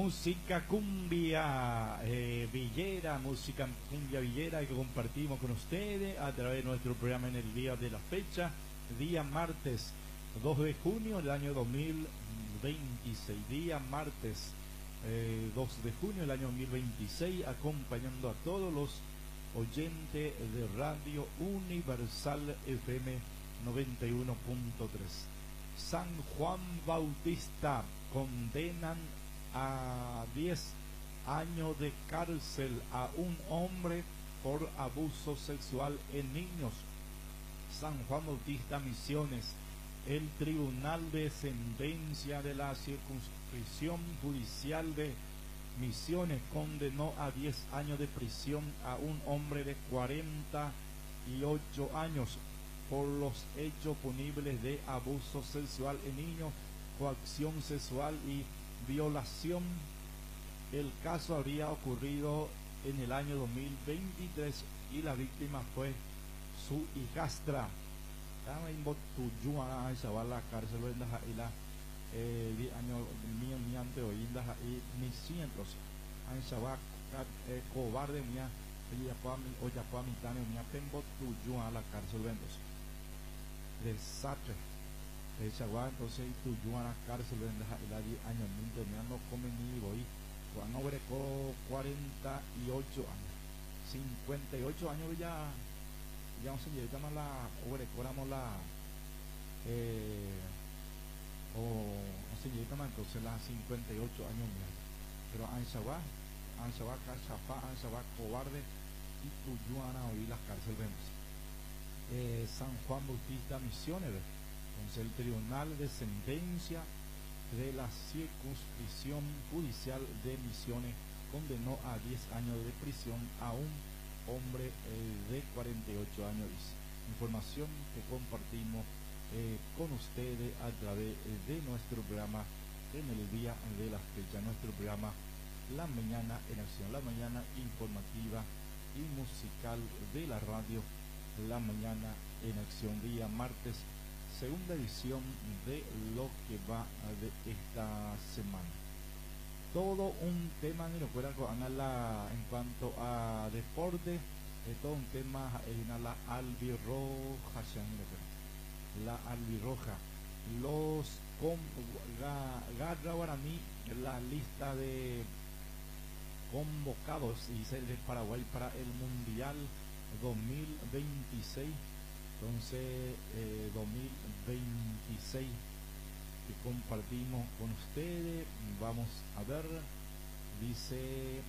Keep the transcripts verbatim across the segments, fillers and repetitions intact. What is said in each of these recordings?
música cumbia eh, villera, música cumbia villera que compartimos con ustedes a través de nuestro programa en el día de la fecha, día martes dos de junio del año dos mil veintiséis, día martes eh, dos de junio del año dos mil veintiséis, acompañando a todos los oyentes de Radio Universal F M noventa y uno punto tres. San Juan Bautista condenan a diez años de cárcel a un hombre por abuso sexual en niños. San Juan Bautista Misiones, el Tribunal de Sentencia de la Circunscripción Judicial de Misiones condenó a diez años de prisión a un hombre de cuarenta y ocho años por los hechos punibles de abuso sexual en niños, coacción sexual y violación. El caso habría ocurrido en el año dos mil veintitrés y la víctima fue su hijastra. La cárcel y la año mío miante oídas y ni cientos cobarde mía o ya pa mitad mía tembo tuyo a la cárcel vendos desastre el chagua entonces tuyo a la cárcel vendas y la año minto mía no come ni voy cuando breco cuarenta y ocho años cincuenta y ocho años ya ya no se llega más la obrecoramos la eh o no se llega más entonces las cincuenta y ocho años mía pero Anshabá Anshabá Cachapá Anshabá cobarde y Tuyuana oí las cárcel vemos eh, San Juan Bautista Misiones. Entonces el Tribunal de Sentencia de la Circunscripción Judicial de Misiones condenó a diez años de prisión a un hombre eh, de cuarenta y ocho años. Información que compartimos eh, con ustedes a través de nuestro programa en el día de la fecha, nuestro programa La Mañana en Acción, la mañana informativa y musical de la radio La Mañana en Acción, día martes, segunda edición de lo que va de esta semana. Todo un tema, ni lo fuera en cuanto a deporte, es todo un tema en la albirroja, la albirroja, los con Garra Guaraní, la lista de convocados y de Paraguay para el Mundial dos mil veintiséis. Entonces eh, dos mil veintiséis que compartimos con ustedes, vamos a ver, dice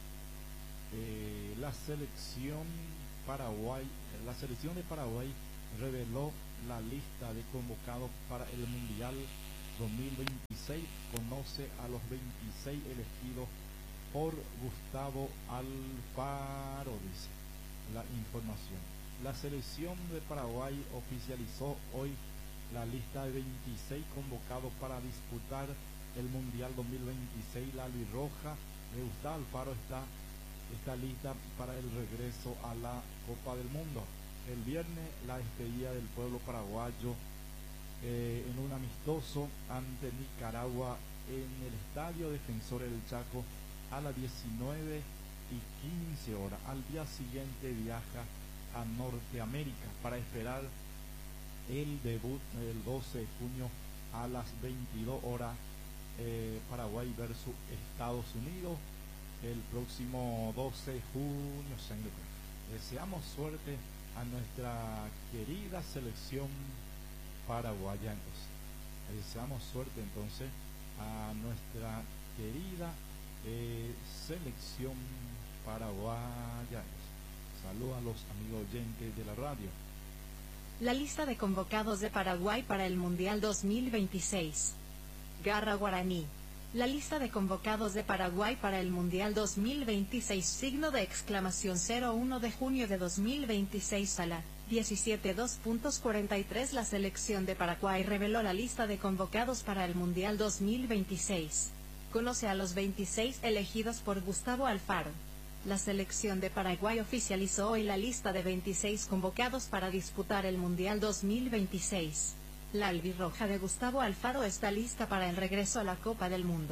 eh, la selección Paraguay, la selección de Paraguay reveló la lista de convocados para el Mundial dos mil veintiséis, conoce a los veintiséis elegidos por Gustavo Alfaro, dice la información. La selección de Paraguay oficializó hoy la lista de veintiséis convocados para disputar el Mundial dos mil veintiséis. La albirroja de Gustavo Alfaro está, está lista para el regreso a la Copa del Mundo. El viernes la despedida del pueblo paraguayo eh, en un amistoso ante Nicaragua en el Estadio Defensores del Chaco a las diecinueve y quince horas. Al día siguiente viaja a Norteamérica para esperar el debut el doce de junio a las veintidós horas, eh, Paraguay versus Estados Unidos el próximo doce de junio. Deseamos suerte a nuestra querida selección paraguaya. Entonces, deseamos suerte entonces a nuestra querida eh, selección paraguaya. Saludos a los amigos oyentes de la radio. La lista de convocados de Paraguay para el Mundial dos mil veintiséis. Garra Guaraní. La lista de convocados de Paraguay para el Mundial dos mil veintiséis, signo de exclamación cero uno de junio de dos mil veintiséis a la diecisiete dos puntos cuarenta y tres. La selección de Paraguay reveló la lista de convocados para el Mundial dos mil veintiséis. Conoce a los veintiséis elegidos por Gustavo Alfaro. La selección de Paraguay oficializó hoy la lista de veintiséis convocados para disputar el Mundial dos mil veintiséis. La albirroja de Gustavo Alfaro está lista para el regreso a la Copa del Mundo.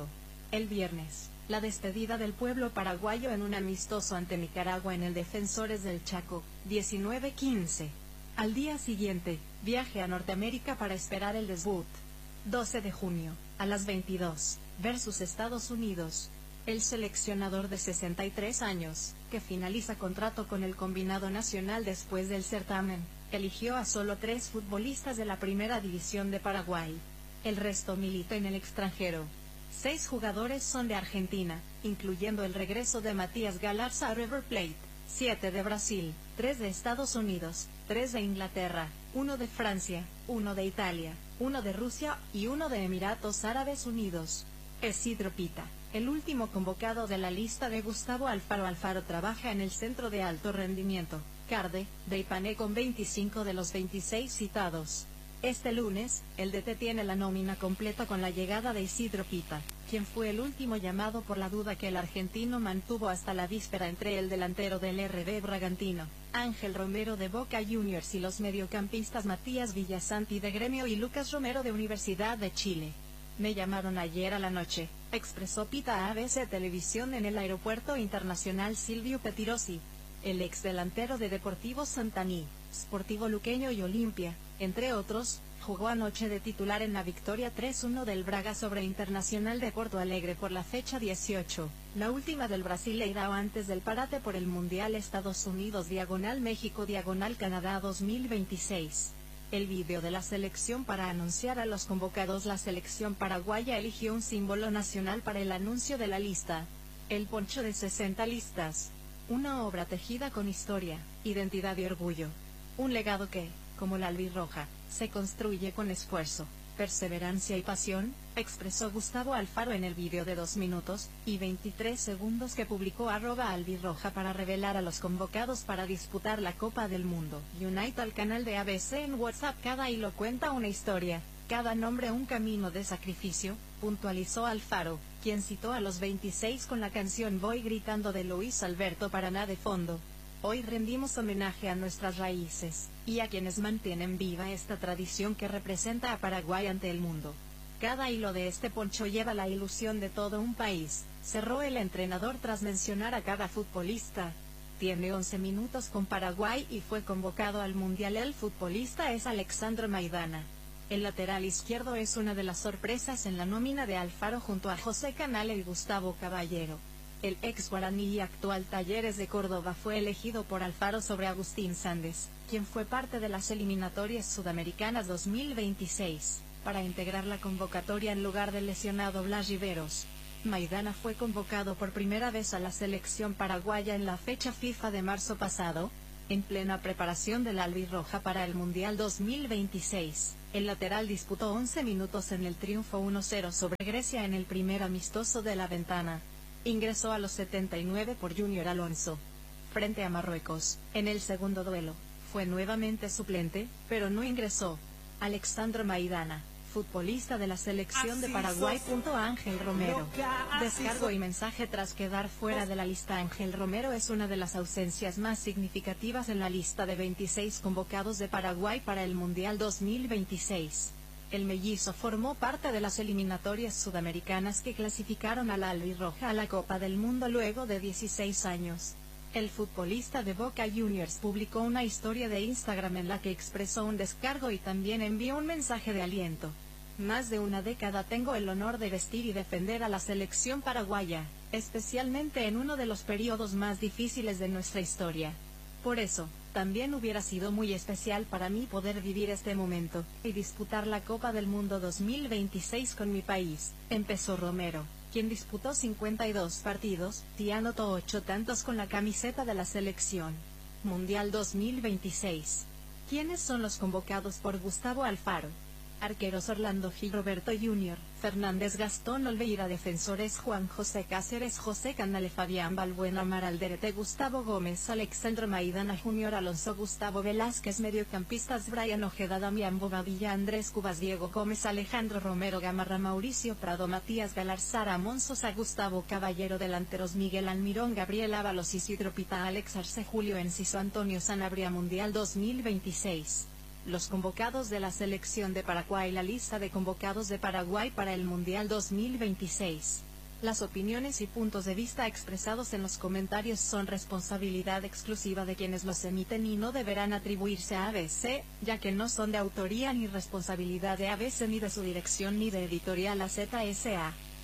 El viernes, la despedida del pueblo paraguayo en un amistoso ante Nicaragua en el Defensores del Chaco, diecinueve quince. Al día siguiente, viaje a Norteamérica para esperar el debut. doce de junio, a las veintidós, versus Estados Unidos. El seleccionador de sesenta y tres años, que finaliza contrato con el combinado nacional después del certamen, eligió a solo tres futbolistas de la primera división de Paraguay. El resto milita en el extranjero. Seis jugadores son de Argentina, incluyendo el regreso de Matías Galarza a River Plate, siete de Brasil, tres de Estados Unidos, tres de Inglaterra, uno de Francia, uno de Italia, uno de Rusia y uno de Emiratos Árabes Unidos. Isidro Pita, el último convocado de la lista de Gustavo Alfaro. Alfaro trabaja en el Centro de Alto Rendimiento, CARDE, de Ipané con veinticinco de los veintiséis citados. Este lunes, el D T tiene la nómina completa con la llegada de Isidro Pita, quien fue el último llamado por la duda que el argentino mantuvo hasta la víspera entre el delantero del R B Bragantino, Ángel Romero de Boca Juniors, y los mediocampistas Matías Villasanti de Gremio y Lucas Romero de Universidad de Chile. Me llamaron ayer a la noche, expresó Pita a A B C Televisión en el Aeropuerto Internacional Silvio Pettirossi. El ex delantero de Deportivo Santaní, Sportivo Luqueño y Olimpia, entre otros, jugó anoche de titular en la victoria tres uno del Braga sobre Internacional de Porto Alegre por la fecha dieciocho, la última del Brasileirao antes del parate por el Mundial Estados Unidos diagonal México diagonal Canadá dos mil veintiséis. El vídeo de la selección para anunciar a los convocados. La selección paraguaya eligió un símbolo nacional para el anuncio de la lista. El poncho de sesenta listas. Una obra tejida con historia, identidad y orgullo. Un legado que, como la albirroja, se construye con esfuerzo, perseverancia y pasión, expresó Gustavo Alfaro en el vídeo de dos minutos y veintitrés segundos que publicó arroba albirroja para revelar a los convocados para disputar la Copa del Mundo. Unite al canal de A B C en WhatsApp. Cada hilo cuenta una historia, cada nombre un camino de sacrificio, puntualizó Alfaro, quien citó a los veintiséis con la canción Voy Gritando de Luis Alberto Paraná de fondo. Hoy rendimos homenaje a nuestras raíces, y a quienes mantienen viva esta tradición que representa a Paraguay ante el mundo. Cada hilo de este poncho lleva la ilusión de todo un país, cerró el entrenador tras mencionar a cada futbolista. Tiene once minutos con Paraguay y fue convocado al Mundial. El futbolista es Alexandro Maidana. El lateral izquierdo es una de las sorpresas en la nómina de Alfaro junto a José Canale y Gustavo Caballero. El ex guaraní y actual Talleres de Córdoba fue elegido por Alfaro sobre Agustín Sandes, quien fue parte de las eliminatorias sudamericanas dos mil veintiséis, para integrar la convocatoria en lugar del lesionado Blas Riveros. Maidana fue convocado por primera vez a la selección paraguaya en la fecha FIFA de marzo pasado, en plena preparación de la albirroja para el Mundial dos mil veintiséis. El lateral disputó once minutos en el triunfo uno cero sobre Grecia en el primer amistoso de la ventana. Ingresó a los setenta y nueve por Junior Alonso. Frente a Marruecos, en el segundo duelo, fue nuevamente suplente, pero no ingresó. Alexandro Maidana, futbolista de la selección de Paraguay. Ángel Romero. Descargo y mensaje tras quedar fuera de la lista. Ángel Romero es una de las ausencias más significativas en la lista de veintiséis convocados de Paraguay para el Mundial dos mil veintiséis. El mellizo formó parte de las eliminatorias sudamericanas que clasificaron a la albirroja a la Copa del Mundo luego de dieciséis años. El futbolista de Boca Juniors publicó una historia de Instagram en la que expresó un descargo y también envió un mensaje de aliento. Más de una década tengo el honor de vestir y defender a la selección paraguaya, especialmente en uno de los periodos más difíciles de nuestra historia. Por eso, también hubiera sido muy especial para mí poder vivir este momento, y disputar la Copa del Mundo dos mil veintiséis con mi país, empezó Romero, quien disputó cincuenta y dos partidos, y anotó ocho tantos con la camiseta de la selección. Mundial dos mil veintiséis. ¿Quiénes son los convocados por Gustavo Alfaro? Arqueros Orlando Gil Roberto junior, Fernández Gastón Olveira. Defensores Juan José Cáceres José Canale Fabián Balbuena Mar Alderete Gustavo Gómez Alexandro Maidana junior Alonso Gustavo Velázquez. Mediocampistas Brian Ojeda Damián Bobadilla Andrés Cubas Diego Gómez Alejandro Romero Gamarra Mauricio Prado Matías Galarza Ramón Sosa Gustavo Caballero. Delanteros Miguel Almirón Gabriel Ábalos Isidro Pita Alex Arce Julio Enciso Antonio Sanabria. Mundial dos mil veintiséis. Los convocados de la selección de Paraguay. La lista de convocados de Paraguay para el Mundial dos mil veintiséis. Las opiniones y puntos de vista expresados en los comentarios son responsabilidad exclusiva de quienes los emiten y no deberán atribuirse a A B C, ya que no son de autoría ni responsabilidad de A B C ni de su dirección ni de Editorial A Z S A.